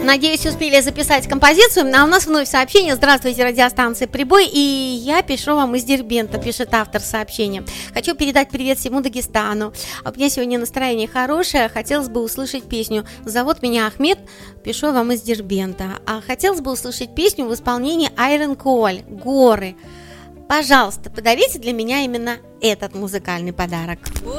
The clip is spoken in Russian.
Надеюсь, успели записать композицию. А у нас вновь сообщение. Здравствуйте, радиостанция «Прибой». И я пишу вам из Дербента, пишет автор сообщения. Хочу передать привет всему Дагестану. У меня сегодня настроение хорошее. Хотелось бы услышать песню. Зовут меня Ахмед. Пишу вам из Дербента. А хотелось бы услышать песню в исполнении Айрон Коль «Горы». Пожалуйста, подарите для меня именно этот музыкальный подарок.